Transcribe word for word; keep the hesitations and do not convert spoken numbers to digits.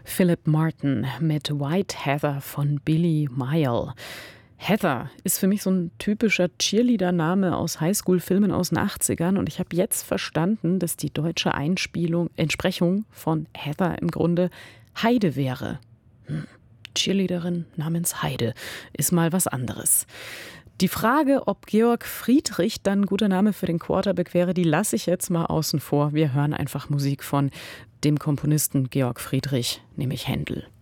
Philip Martin mit White Heather von Billy Mayall. Heather ist für mich so ein typischer Cheerleader-Name aus Highschool-Filmen aus den achtzigern und ich habe jetzt verstanden, dass die deutsche Einspielung, Entsprechung von Heather im Grunde Heide wäre. Hm. Cheerleaderin namens Heide ist mal was anderes. Die Frage, ob Georg Friedrich dann ein guter Name für den Quarterback wäre, die lasse ich jetzt mal außen vor. Wir hören einfach Musik von dem Komponisten Georg Friedrich, nämlich Händel.